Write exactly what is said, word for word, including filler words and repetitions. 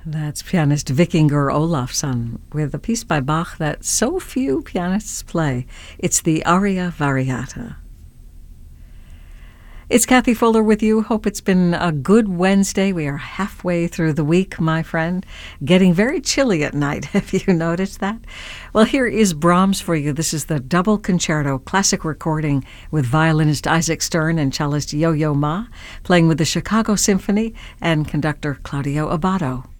That's pianist Vikingur Olafsson with a piece by Bach that so few pianists play. It's the Aria Variata. It's Kathy Fuller with you. Hope it's been a good Wednesday. We are halfway through the week, my friend. Getting very chilly at night. Have you noticed that? Well, here is Brahms for you. This is the Double Concerto classic recording with violinist Isaac Stern and cellist Yo-Yo Ma, playing with the Chicago Symphony and conductor Claudio Abbado.